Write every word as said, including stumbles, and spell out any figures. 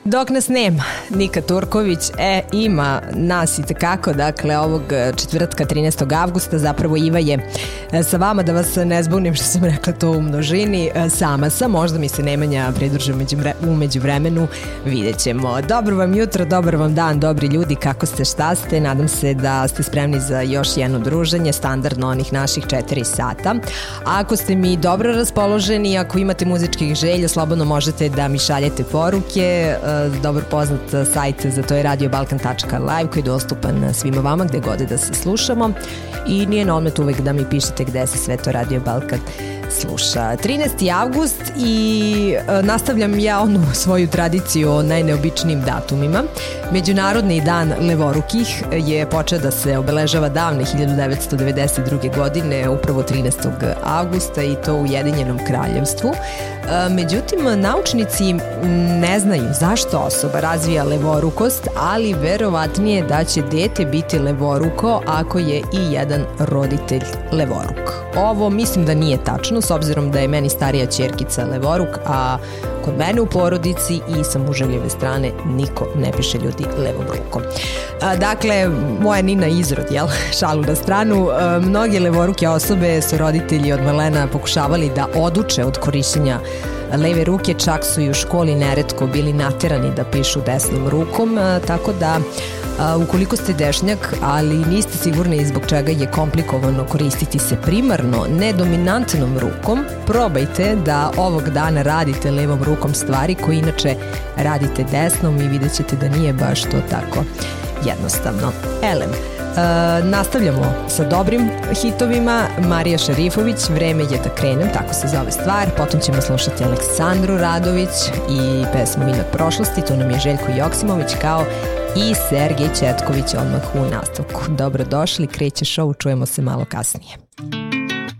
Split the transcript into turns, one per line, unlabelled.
Dok nas nema, Nika Turković, e, ima nas i tekako, dakle, ovog četvrtka trinaestog avgusta, zapravo Iva je sa vama, da vas ne zbunim što sam rekla to u množini, sama sam, možda mi se Nemanja pridruže umeđu vremenu, vidjet ćemo. Dobro vam jutro, dobar vam dan, dobri ljudi, kako ste, šta ste, nadam se da ste spremni za još jedno druženje, standardno onih naših četiri sata. A ako ste mi dobro raspoloženi, ako imate muzičkih želja, slobodno možete da mi šaljete poruke. Dobro poznat sajt za to je radio balkan tačka live koji je dostupan svima vama gde god da se slušamo i nije na odmet uvek da mi pišete gde se sve to Radio Balkan sluša. trinaesti avgust i nastavljam ja onu svoju tradiciju o najneobičnijim datumima. Međunarodni dan levorukih je počeo da se obeležava davne hiljadu devetsto devedeset druge. godine, upravo trinaestog avgusta i to u Ujedinjenom kraljevstvu. Međutim, naučnici ne znaju zašto osoba razvija levorukost, ali verovatnije da će dete biti levoruko ako je i jedan roditelj levoruk. Ovo mislim da nije tačno, s obzirom da je meni starija ćerkica levoruk, a kod mene u porodici i sa muževljeve strane niko ne piše ljudi levom rukom. Dakle, moja Nina izrod, jel? Šalu na stranu. Mnoge levoruke osobe su roditelji od malena pokušavali da oduče od korišćenja leve ruke, čak su i u školi neretko bili naterani da pišu desnom rukom, tako da ukoliko ste dešnjak, ali niste sigurni zbog čega je komplikovano koristiti se primarno nedominantnom rukom, probajte da ovog dana radite levom rukom stvari koje inače radite desnom i vidjet ćete da nije baš to tako jednostavno. Elem, Uh, nastavljamo sa dobrim hitovima. Marija Šarifović, Vreme je da krenem, tako se zove stvar. Potom ćemo slušati Aleksandru Radović i pesmu Minut prošlosti, tu nam je Željko Joksimović kao i Sergej Četković odmah u nastavku. Dobrodošli, kreće show, čujemo se malo kasnije.